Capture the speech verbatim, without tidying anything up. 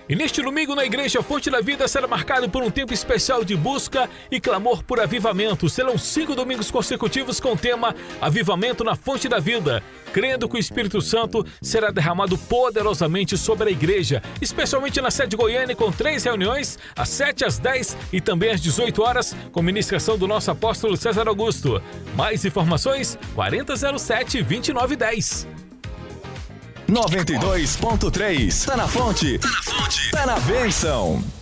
E neste domingo na Igreja Fonte da Vida será marcado por um tempo especial de busca e clamor por avivamento. Serão cinco domingos consecutivos com o tema Avivamento na Fonte da Vida, crendo que o Espírito Santo será derramado poderosamente sobre a igreja, especialmente na sede Goiânia, com três reuniões, às sete, às dez e também às dezoito horas, com ministração do nosso apóstolo César Augusto. Mais informações, quarenta zero sete, vinte e nove dez. noventa e dois ponto três. Tá na fonte. Tá na fonte. Tá na bênção.